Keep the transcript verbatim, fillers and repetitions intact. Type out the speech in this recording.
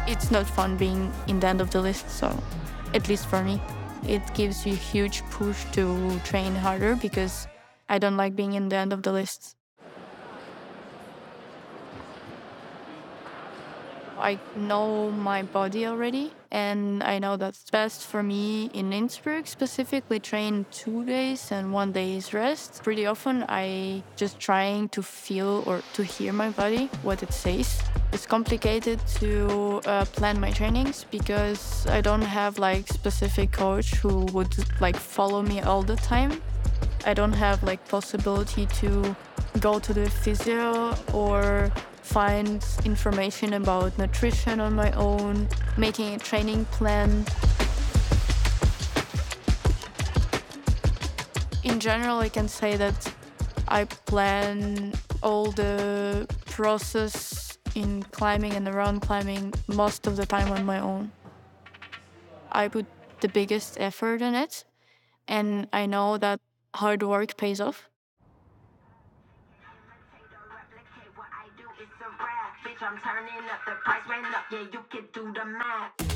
It's not fun being in the end of the list, so at least for me, it gives you a huge push to train harder because I don't like being in the end of the list. I know my body already, and I know that's best for me in Innsbruck. Specifically, train two days and one day's rest. Pretty often, I just trying to feel or to hear my body, what it says. It's complicated to uh, plan my trainings because I don't have like specific coach who would like follow me all the time. I don't have like possibility to go to the physio or find information about nutrition on my own, making a training plan. In general, I can say that I plan all the process in climbing and around climbing most of the time on my own. I put the biggest effort in it, and I know that hard work pays off. Bitch, I'm turning up the price, ran up, yeah, you can do the math.